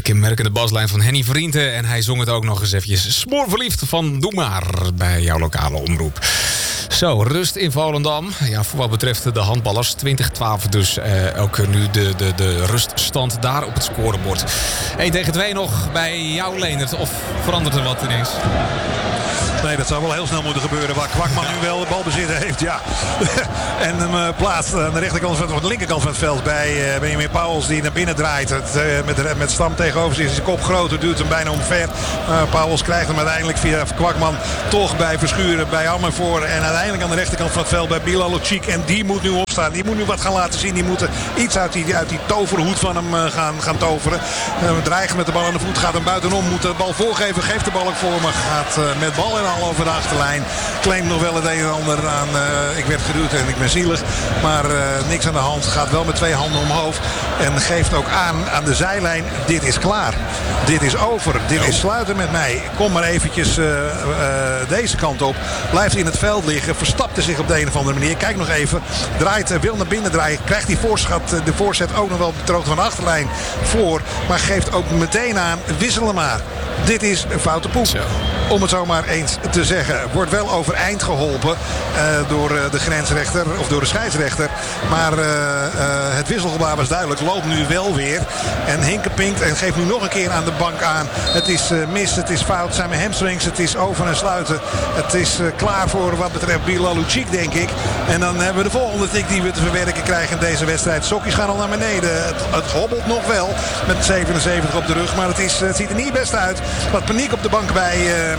kenmerkende baslijn van Henny Vrienden. En hij zong het ook nog eens eventjes. Smoorverliefd van Doe Maar bij jouw lokale omroep. Zo, rust in Volendam. Ja, voor wat betreft de handballers. 2012 dus ook nu de ruststand daar op het scorebord. 1-2 nog bij jou, Leendert. Of verandert er wat ineens? Nee, dat zou wel heel snel moeten gebeuren. Waar Kwakman nu wel de balbezit heeft. Ja. En hem plaatst aan de rechterkant of de linkerkant van het veld bij Benjamin Pauwels die naar binnen draait. Met Stam tegenover zich. Zijn kop groter, duwt hem bijna omver. Pauwels krijgt hem uiteindelijk via Kwakman toch bij Verschuren, bij Hammer voor. En uiteindelijk aan de rechterkant van het veld bij Bilal Lucic. En die moet nu opstaan. Die moet nu wat gaan laten zien. Die moeten iets uit die toverhoed van hem gaan toveren. Dreigen met de bal aan de voet. Gaat hem buitenom. Moet de bal voorgeven. Geeft de bal ook voor. Maar gaat met bal en al over de achterlijn. Claimt nog wel het een en ander aan. Ik werd geduwd en ik ben zielig. Maar niks aan de hand. Gaat wel met twee handen omhoog. En geeft ook aan de zijlijn. Dit is klaar. Dit is over. Dit is sluiten met mij. Kom maar eventjes deze kant op. Blijft in het veld liggen. Verstapte zich op de een of andere manier. Kijk nog even. Draait. Wil naar binnen draaien. Krijgt die de voorzet ook nog wel op de hoogte van de achterlijn voor. Maar geeft ook meteen aan. Wisselen maar. Dit is een foute poep. Om het zo maar eens te zeggen. Wordt wel overeind geholpen door de grensrechter. Of door de scheidsrechter. Maar het wisselgebaar was duidelijk. Loopt nu wel weer. En Hinke pinkt en geeft nu nog een keer aan de bank aan. Het is mis. Het is fout. Het zijn mijn hamstrings. Het is over en sluiten. Het is klaar voor wat betreft Bilal Lucic, denk ik. En dan hebben we de volgende tik die we te verwerken krijgen in deze wedstrijd. Sokjes gaan al naar beneden. Het hobbelt nog wel. Met 77 op de rug. Maar het ziet er niet best uit. Wat paniek op de bank bij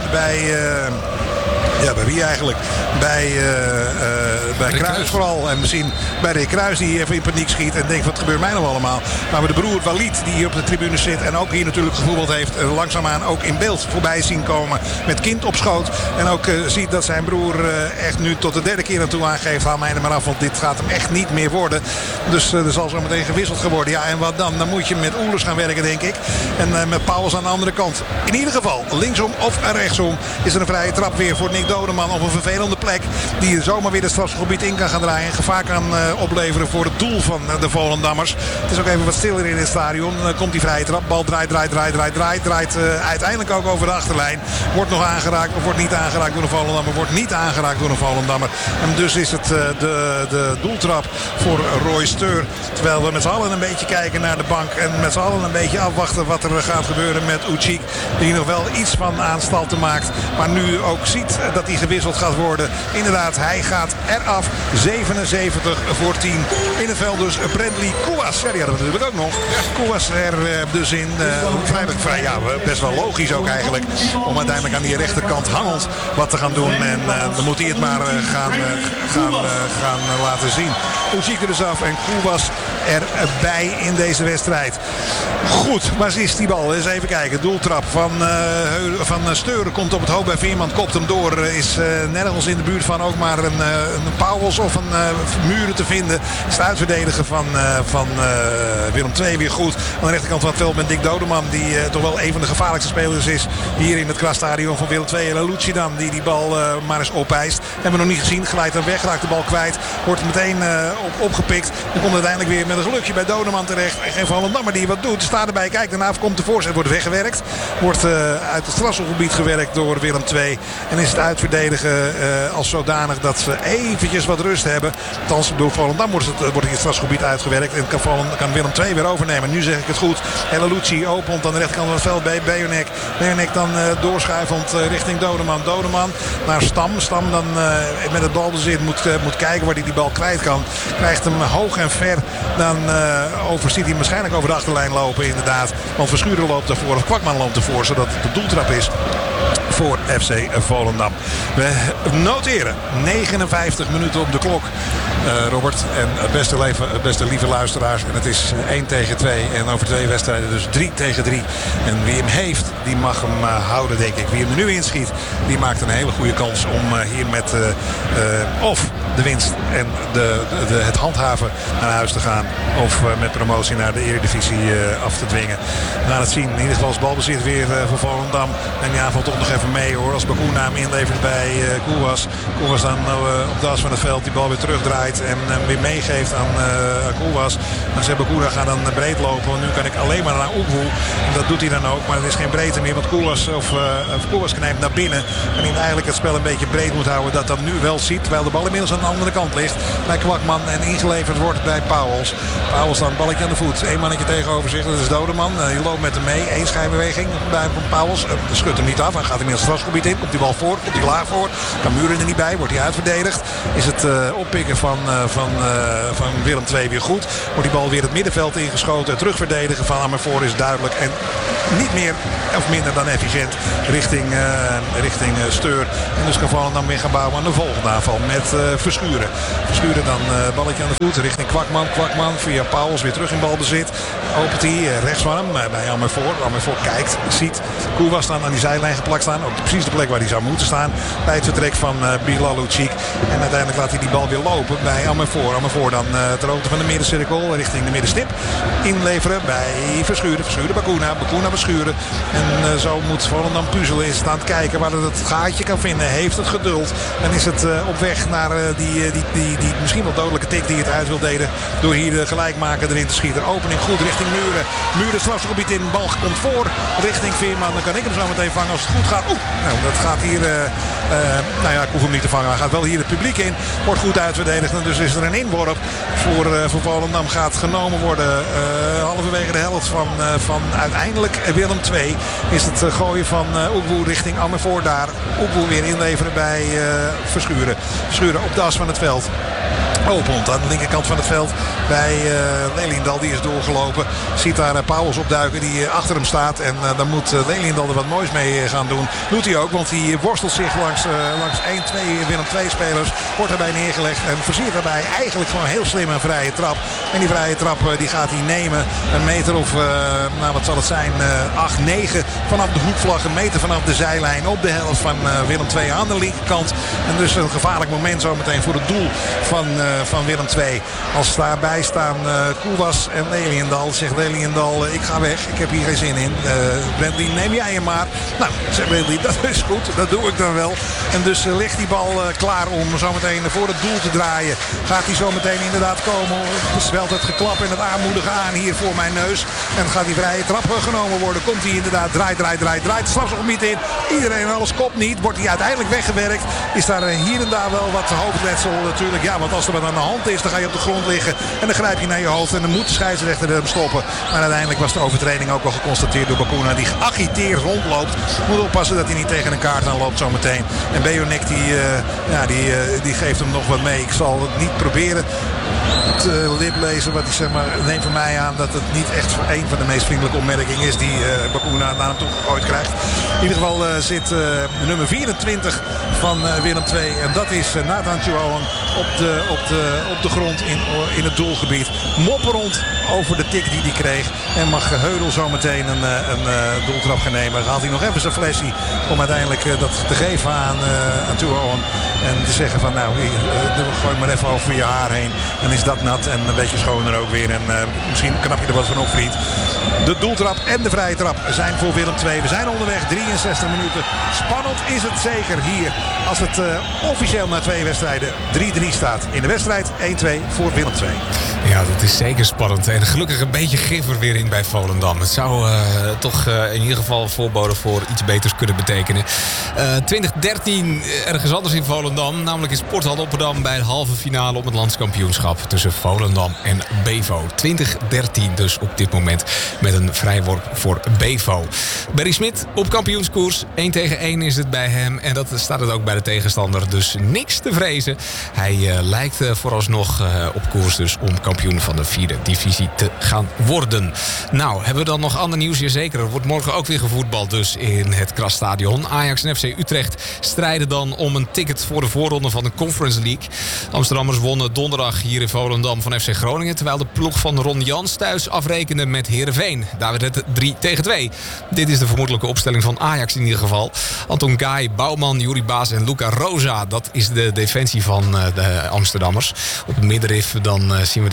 wie eigenlijk? Bij Kruis vooral. En misschien bij Rick Kruis die even in paniek schiet en denkt wat gebeurt mij nou allemaal. Maar we de broer Walid die hier op de tribune zit en ook hier natuurlijk gevoetbald heeft. Langzaamaan ook in beeld voorbij zien komen met kind op schoot. En ook ziet dat zijn broer echt nu tot de derde keer aan toe aangeeft. Haal mij er maar af, want dit gaat hem echt niet meer worden. Dus er zal zo meteen gewisseld geworden. Ja, en wat dan? Dan moet je met Oelers gaan werken, denk ik. En met Pauwels aan de andere kant. In ieder geval, linksom of rechtsom is er een vrije trap weer voor Nick Dodeman op een vervelende plek. Die zomaar weer het strafgebied in kan gaan draaien. En gevaar kan opleveren voor het doel van de Volendammers. Het is ook even wat stiller in het stadion. Dan komt die vrije trap. Bal draait. Draait uiteindelijk ook over de achterlijn. Wordt nog aangeraakt of wordt niet aangeraakt door een Volendammer. Wordt niet aangeraakt door een Volendammer. En dus is het de doeltrap voor Roy Steur. Terwijl we met z'n allen een beetje kijken naar de bank. En met z'n allen een beetje afwachten wat er gaat gebeuren met Ucik. Die nog wel iets van aanstalten maakt. Maar nu ook ziet dat hij gewisseld gaat worden. Inderdaad, hij gaat eraf. 77 voor 10. In het veld dus Bradley Kouwas. Ja, die hadden we natuurlijk ook nog. Kouwas er dus in. Best wel logisch ook eigenlijk. Om uiteindelijk aan die rechterkant hangend wat te gaan doen. En dan moet hij het maar gaan laten zien. Hoe ziet er dus af en Kouwas erbij in deze wedstrijd. Goed, waar is die bal? Eens even kijken. Doeltrap van Steuren komt op het hoofd bij Veerman. Kopt hem door. Is nergens in de buurt van ook maar een Pauwels of een Muren te vinden. Is het uitverdedigen van Willem II weer goed. Aan de rechterkant van het veld met Dick Dodeman. Die toch wel een van de gevaarlijkste spelers is. Hier in het Krasstadion van Willem II. En Lucci dan. Die bal maar eens opeist. Hebben we nog niet gezien. Glijdt hem weg. Raakt de bal kwijt. Wordt meteen opgepikt. Dan komt uiteindelijk weer met een gelukje bij Dodeman terecht. En geen Volendammer die wat doet. Staat erbij. Kijk, daarna komt de voorzet. Wordt weggewerkt. Wordt uit het strafschopgebied gewerkt door Willem II. En is het uitverdedigen als zodanig dat ze eventjes wat rust hebben. Althans, door Volendam wordt het strafschopgebied uitgewerkt. En kan Willem II weer overnemen. Nu zeg ik het goed. El Lucci opent aan de rechterkant van het veld bij Bejonek. Bejonek dan doorschuivend richting Dodeman. Dodeman naar Stam. Stam dan met het balbezit moet kijken waar hij die bal kwijt kan. Krijgt hem hoog en ver. Dan ziet hij hem waarschijnlijk over de achterlijn lopen inderdaad. Want Verschuren loopt ervoor. Of Kwakman loopt ervoor. Zodat het de doeltrap is voor FC Volendam. We noteren 59 minuten op de klok. Robert en beste lieve luisteraars. En het is 1-2 en over 2 wedstrijden dus 3-3. En wie hem heeft, die mag hem houden, denk ik. Wie hem er nu inschiet, die maakt een hele goede kans om hier met of de winst en het handhaven naar huis te gaan. Of met promotie naar de Eredivisie af te dwingen. We gaan het zien. In ieder geval is balbezit weer voor Volendam. En die aanval toch nog even mee hoor. Als Bakuna hem inlevert bij Kouwas. Kouwas dan op de as van het veld die bal weer terugdraait. draait en weer meegeeft aan Koolwas. Dan zegt Bacuna, ga dan breed lopen. Want nu kan ik alleen maar naar Oeghoe. En dat doet hij dan ook. Maar er is geen breedte meer. Want Koolwas knijpt naar binnen. En hij eigenlijk het spel een beetje breed moet houden. Dat dan nu wel ziet. Terwijl de bal inmiddels aan de andere kant ligt. Bij Kwakman. En ingeleverd wordt bij Pauwels. Pauwels dan balletje aan de voet. Eén mannetje tegenover zich. Dat is Dodeman. Die loopt met hem mee. Eén schijnbeweging bij Pauwels. Schudt hem niet af. Hij gaat inmiddels het strafgebied in. Komt die bal voor. Komt die klaar voor. Kan Muren er niet bij. Wordt hij uitverdedigd. Is het oppikken van Willem II weer goed. Wordt die bal weer het middenveld ingeschoten. Het terugverdedigen van Amervoort is duidelijk. En niet meer of minder dan efficiënt richting Steur. En dus kan Volendam weer gaan bouwen aan de volgende aanval met Verschuren. Verschuren dan balletje aan de voet richting Kwakman. Kwakman via Pauwels weer terug in balbezit. Opent hij rechts van hem bij Amervoort. Amervoort kijkt, ziet Koolwas staan aan die zijlijn geplakt staan. Ook precies de plek waar hij zou moeten staan. Bij het vertrek van Bilal Lucic. En uiteindelijk laat hij die bal weer lopen bij Amervoort. Amervoort dan ter hoogte van de middencirkel richting de middenstip. Inleveren bij Verschuren. Verschuren Bacuna. Bacuna Verschuren. En zo moet Volendam puzzelen. Is het aan het kijken waar het gaatje kan vinden. Heeft het geduld. Dan is het op weg naar die misschien wel dodelijke tik die het uit wil delen. Door hier de gelijkmaker erin te schieten. Opening goed richting Muren. Muren strafgebied in. Bal komt voor richting Veerman. Dan kan ik hem zo meteen vangen als het goed gaat. Nou, dat gaat hier... ik hoef hem niet te vangen. Hij gaat wel hier het publiek in. Wordt goed uitverdedigd. En dus is er een inworp voor Volendam. Gaat genomen worden. Halverwege de helft van uiteindelijk Willem II. Is het gooien van Oeghoe richting Amervoort daar. Oeghoe weer inleveren bij Verschuren. Verschuren op de as van het veld. Opent aan de linkerkant van het veld bij Leliendal. Die is doorgelopen. Ziet daar Pauwels opduiken die achter hem staat. En dan moet Leliendal er wat moois mee gaan doen. Doet hij ook, want hij worstelt zich langs 1, 2 Willem II spelers. Wordt daarbij neergelegd en versiert daarbij eigenlijk gewoon heel slim een vrije trap. En die vrije trap die gaat hij nemen. Een meter of, wat zal het zijn, 8, 9 vanaf de hoekvlag. Een meter vanaf de zijlijn op de helft van Willem II aan de linkerkant. En dus een gevaarlijk moment zometeen voor het doel van Willem II. Als daarbij staan Koolwas en Leliendal. Zegt Leliendal, ik ga weg. Ik heb hier geen zin in. Bradley, neem jij hem maar. Nou, zegt Bradley, dat is goed. Dat doe ik dan wel. En dus ligt die bal klaar om zometeen voor het doel te draaien. Gaat hij zometeen inderdaad komen. Zwelt het geklap en het aanmoedigen aan hier voor mijn neus. En gaat die vrije trap genomen worden. Komt hij inderdaad, draait. Het strafschopgebied in. Iedereen en alles kopt niet. Wordt hij uiteindelijk weggewerkt. Is daar hier en daar wel wat hoofdletsel natuurlijk. Ja, want als er wat aan de hand is, dan ga je op de grond liggen. En dan grijp je naar je hoofd. En dan moet de scheidsrechter hem stoppen. Maar uiteindelijk was de overtreding ook wel geconstateerd door Bacuna. Die geagiteerd rondloopt. Moet oppassen dat hij niet tegen een kaart aanloopt zometeen. En Beonik die geeft hem nog wat mee. Ik zal het niet proberen te liplezen. Wat hij zeg maar neemt van mij aan dat het niet echt een van de meest vriendelijke opmerkingen is die Bacuna naar hem toe gegooid krijgt. In ieder geval zit nummer 24 van Willem II. En dat is Nathan Tjohan op de grond in het doelgebied. Mopperend over de tik die hij kreeg. En mag Heudel zometeen een doeltrap gaan nemen. Haalt hij nog even zijn flesje om uiteindelijk dat te geven aan Tjohan. En te zeggen van gooi maar even over je haar heen. Dan is dat nat en een beetje schoner ook weer. En misschien knap je er wat van op, vriend. De doeltrap en de vrije trap zijn voor Willem II. We zijn onderweg, 63 minuten. Spannend is het zeker hier. Als het officieel na 2 wedstrijden 3-3 staat. In de wedstrijd 1-2 voor Willem II. Ja, dat is zeker spannend. En gelukkig een beetje gif er weer in bij Volendam. Het zou toch in ieder geval voorboden voor iets beters kunnen betekenen. 2013 ergens anders in Volendam. Namelijk in Sporthal Rotterdam bij de halve finale om het landskampioenschap tussen Volendam en Bevo. 2013 dus op dit moment met een vrijworp voor Bevo. Barry Smit op kampioenskoers. 1 tegen 1 is het bij hem. En dat staat het ook bij de tegenstander. Dus niks te vrezen. Hij lijkt vooralsnog op koers dus om kampioen van de 4e divisie te gaan worden. Nou, hebben we dan nog ander nieuws? Jazeker. Er wordt morgen ook weer gevoetbald dus in het Krasstadion. Ajax en FC Utrecht strijden dan om een ticket voor de voorronde van de Conference League. Amsterdammers wonnen donderdag hier in Volendam van FC Groningen. Terwijl de ploeg van Ron Jans thuis afrekende met Heerenveen. Daar werd het 3-2. Dit is de vermoedelijke opstelling van Ajax in ieder geval. Anton Gaay, Bouwman, Juri Baas en Luca Rosa. Dat is de defensie van de Amsterdammers. Op het middenrif dan zien we daar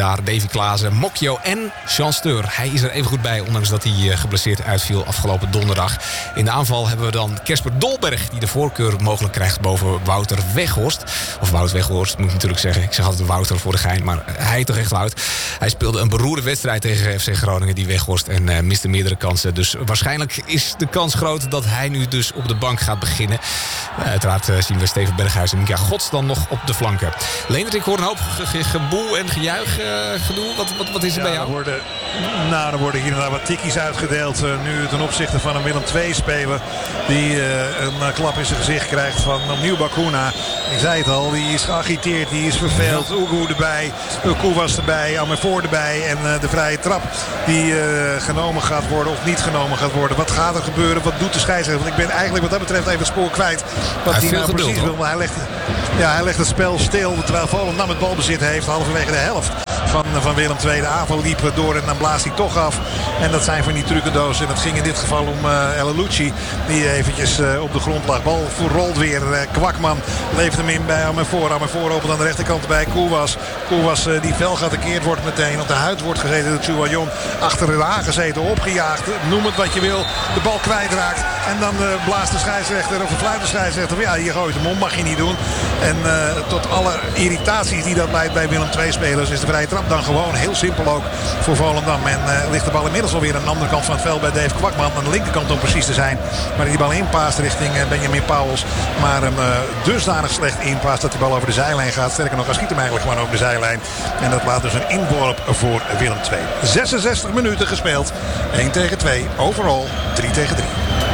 daar. Davy Klaassen, Mokjo en Jean Steur. Hij is er even goed bij, ondanks dat hij geblesseerd uitviel afgelopen donderdag. In de aanval hebben we dan Kesper Dolberg, die de voorkeur mogelijk krijgt boven Wouter Weghorst. Of Wout Weghorst, moet ik natuurlijk zeggen. Ik zeg altijd Wouter voor de gein, maar hij heet toch echt Wout. Hij speelde een beroerde wedstrijd tegen FC Groningen, die Weghorst, en miste meerdere kansen. Dus waarschijnlijk is de kans groot dat hij nu dus op de bank gaat beginnen. Uiteraard zien we Steven Berghuis en Mika Gods dan nog op de flanken. Leendert, ik hoor een hoop geboel en gejuich gedoe. Wat is er bij jou? Er worden hier inderdaad wat tikkies uitgedeeld. Nu ten opzichte van een Willem II-speler die een klap in zijn gezicht krijgt van opnieuw Bacuna. Ik zei het al, die is geagiteerd, die is verveeld. Ugu erbij, Koewas erbij, Amervoor erbij. En de vrije trap die genomen gaat worden of niet genomen gaat worden. Wat gaat er gebeuren? Wat doet de scheidsrechter? Want ik ben eigenlijk wat dat betreft even het spoor kwijt. Wat hij nou precies wil. Maar hij legt het spel stil terwijl Volendam het balbezit heeft halverwege de helft van Willem II. De aanval liep door en dan blaast hij toch af. En dat zijn van die trucendoos. En dat ging in dit geval om El Alouchi, die eventjes op de grond lag. Bal rolt weer. Kwakman levert hem in bij Amervoor. Amervoor opent aan de rechterkant bij Koewas. Koewas die fel geattackeerd wordt meteen. Op de huid wordt gezeten door Tchouayon. Achter de aangezeten, opgejaagd. Noem het wat je wil. De bal kwijtraakt. En dan blaast de scheidsrechter of de fluit de scheidsrechter. Ja, hier gooit hem om. Mag je niet doen. En tot alle irritaties die dat leidt bij Willem II spelers is de vrije trap dan gewoon heel simpel ook voor Volendam. En ligt de bal inmiddels alweer aan de andere kant van het veld bij Dave Kwakman. Aan de linkerkant om precies te zijn. Maar die bal inpaast richting Benjamin Pauwels. Maar hem dusdanig slecht inpaast dat die bal over de zijlijn gaat. Sterker nog, hij schiet hem eigenlijk gewoon over de zijlijn. En dat laat dus een inworp voor Willem II. 66 minuten gespeeld. 1 tegen 2. Overal 3 tegen 3.